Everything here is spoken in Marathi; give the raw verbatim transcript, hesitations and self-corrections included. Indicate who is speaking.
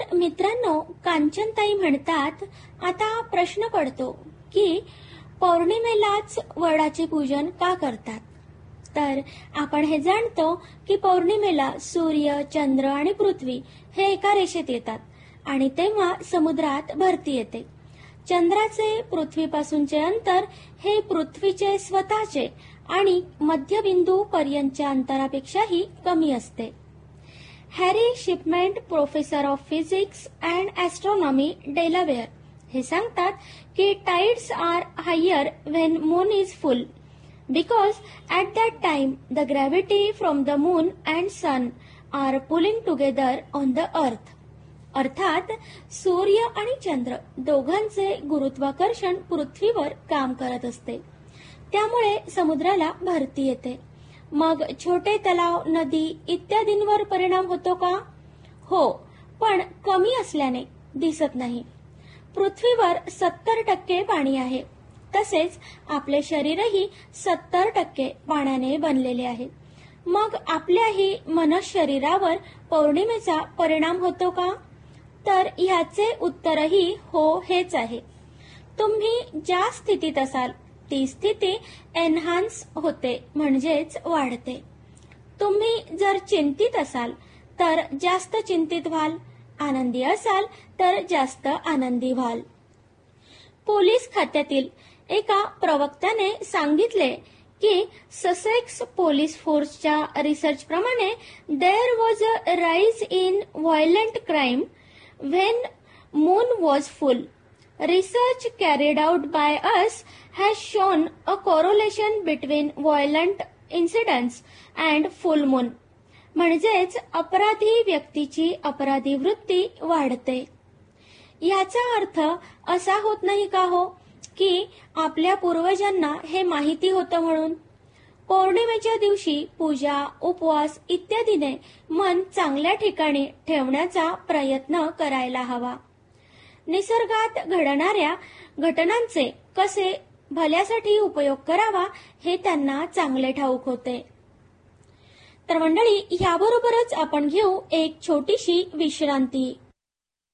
Speaker 1: तर मित्रांनो, कांचनताई म्हणतात, आता प्रश्न पडतो की पौर्णिमेलाच वडाचे पूजन का करतात? तर आपण हे जाणतो की पौर्णिमेला सूर्य, चंद्र आणि पृथ्वी हे एका रेषेत येतात आणि तेव्हा समुद्रात भरती येते. चंद्राचे पृथ्वीपासूनचे अंतर हे पृथ्वीचे स्वतःचे आणि मध्यबिंदू पर्यंतच्या अंतरापेक्षाही कमी असते. Harry shipment, professor of physics and astronomy, Delaware, हे सांगतात की tides R higher when moon is full because at that time the gravity from the moon and sun R pulling together on the earth. अर्थात सूर्य आणि चंद्र दोघांचे गुरुत्वाकर्षण पृथ्वीवर काम करत असते, त्यामुळे समुद्राला भरती येते. मग छोटे तलाव, नदी इत्यादींवर परिणाम होतो का? हो, पण कमी असल्याने दिसत नाही. पृथ्वीवर सत्तर टक्के पाणी आहे, तसेच आपले शरीरही सत्तर टक्के पाण्याने बनलेले आहे. मग आपल्याही मनशरीरावर पौर्णिमेचा परिणाम होतो का? तर ह्याचे उत्तरही हो हेच आहे. तुम्ही ज्या स्थितीत असाल ती स्थिती एनहान्स होते, म्हणजेच वाढते. तुम्ही जर चिंतित असाल तर जास्त चिंतित व्हाल, आनंदी असाल तर जास्त आनंदी व्हाल. पोलीस खात्यातील एका प्रवक्त्याने सांगितले की ससेक्स पोलीस फोर्सच्या रिसर्च प्रमाणे there was a rise in violent crime when moon was full. Research carried out by us has shown a correlation between violent incidents and full moon. म्हणजेच अपराधी व्यक्तीची अपराधी वृत्ती वाढते. याचा अर्थ असा होत नाही का हो की आपल्या पूर्वजांना हे माहिती होतं म्हणून? पौर्णिमेच्या दिवशी पूजा, उपवास इत्यादीने मन चांगल्या ठिकाणी ठेवण्याचा प्रयत्न करायला हवा. निसर्गात घडणाऱ्या घटनांचे कसे भल्यासाठी उपयोग करावा हे त्यांना चांगले ठाऊक होते. तर मंडळी, याबरोबरच आपण घेऊ एक छोटीशी विश्रांती.